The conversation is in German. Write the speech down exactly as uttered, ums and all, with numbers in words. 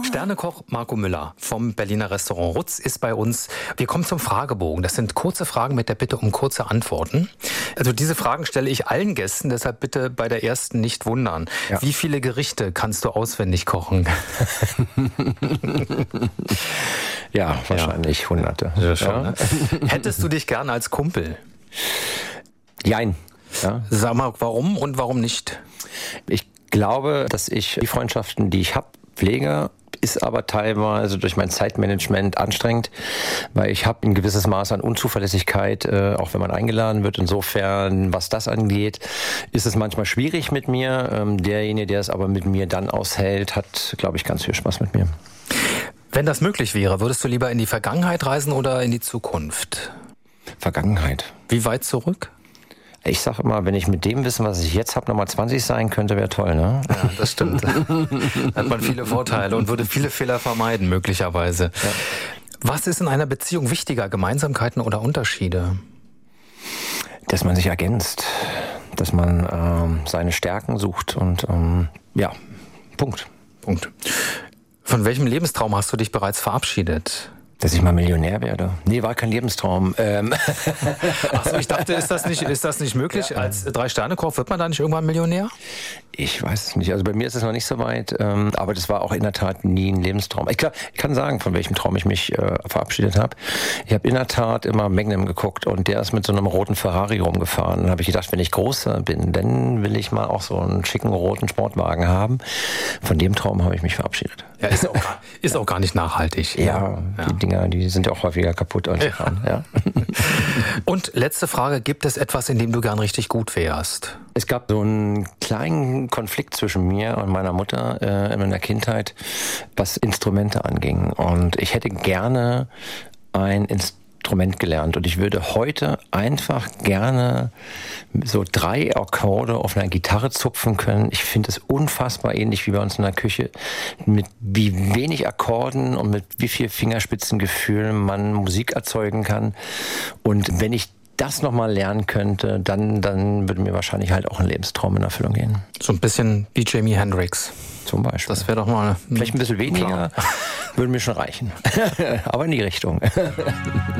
Sternekoch Marco Müller vom Berliner Restaurant Rutz ist bei uns. Wir kommen zum Fragebogen. Das sind kurze Fragen mit der Bitte um kurze Antworten. Also diese Fragen stelle ich allen Gästen, deshalb bitte bei der ersten nicht wundern. Ja. Wie viele Gerichte kannst du auswendig kochen? Ja, wahrscheinlich ja. Hunderte. Ja, schon, ja. Ne? Hättest du dich gern als Kumpel? Jein. Ja. Sag mal, warum und warum nicht? Ich glaube, dass ich die Freundschaften, die ich habe, pflege, ist aber teilweise durch mein Zeitmanagement anstrengend, weil ich habe ein gewisses Maß an Unzuverlässigkeit, äh, auch wenn man eingeladen wird. Insofern, was das angeht, ist es manchmal schwierig mit mir. Ähm, derjenige, der es aber mit mir dann aushält, hat, glaube ich, ganz viel Spaß mit mir. Wenn das möglich wäre, würdest du lieber in die Vergangenheit reisen oder in die Zukunft? Vergangenheit. Wie weit zurück? Ich sage immer, wenn ich mit dem Wissen, was ich jetzt habe, nochmal zwanzig sein könnte, wäre toll, ne? Ja, das stimmt. Da hat man viele Vorteile und würde viele Fehler vermeiden, möglicherweise. Ja. Was ist in einer Beziehung wichtiger, Gemeinsamkeiten oder Unterschiede? Dass man sich ergänzt, dass man ähm, seine Stärken sucht und ähm, ja, Punkt. Punkt. Von welchem Lebenstraum hast du dich bereits verabschiedet? Dass ich mal Millionär werde. Nee, war kein Lebenstraum. Ähm. Achso, ich dachte, ist das nicht, ist das nicht möglich? Ja. Als Drei-Sterne-Koch wird man da nicht irgendwann Millionär? Ich weiß es nicht. Also bei mir ist es noch nicht so weit. Ähm, aber das war auch in der Tat nie ein Lebenstraum. Ich, klar, ich kann sagen, von welchem Traum ich mich äh, verabschiedet habe. Ich habe in der Tat immer Magnum geguckt und der ist mit so einem roten Ferrari rumgefahren. Dann habe ich gedacht, wenn ich größer bin, dann will ich mal auch so einen schicken roten Sportwagen haben. Von dem Traum habe ich mich verabschiedet. Ja, ist auch gar, ist auch gar nicht nachhaltig. Ja, ja. Die Dinger, die sind ja auch häufiger kaputt als ja. fahren. Ja. Und letzte Frage, gibt es etwas, in dem du gern richtig gut wärst? Es gab so einen kleinen Konflikt zwischen mir und meiner Mutter äh, in meiner Kindheit, was Instrumente anging. Und ich hätte gerne ein Instrument gelernt. Und ich würde heute einfach gerne so drei Akkorde auf einer Gitarre zupfen können. Ich finde es unfassbar ähnlich wie bei uns in der Küche, mit wie wenig Akkorden und mit wie viel Fingerspitzengefühl man Musik erzeugen kann. Und wenn ich das nochmal lernen könnte, dann, dann würde mir wahrscheinlich halt auch ein Lebenstraum in Erfüllung gehen. So ein bisschen wie Jimi Hendrix. Zum Beispiel. Das wäre doch mal... Vielleicht ein bisschen weniger, würde mir schon reichen. Aber in die Richtung.